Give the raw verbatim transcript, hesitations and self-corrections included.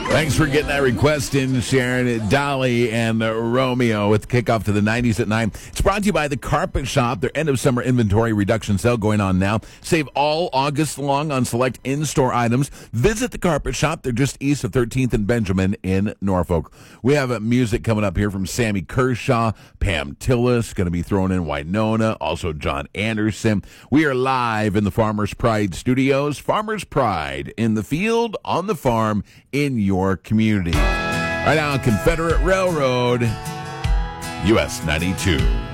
Thanks for getting that request in, Sharon. Dolly and uh, Romeo with the kickoff to the nineties at nine. It's brought to you by The Carpet Shop. Their end-of-summer inventory reduction sale going on now. Save all August long on select in-store items. Visit The Carpet Shop. They're just east of thirteenth and Benjamin in Norfolk. We have uh, music coming up here from Sammy Kershaw, Pam Tillis, going to be thrown in Winona, also John Anderson. We are live in the Farmers Pride Studios. Farmers Pride in the field, on the farm, in your community. Right now, Confederate Railroad, U S ninety-two.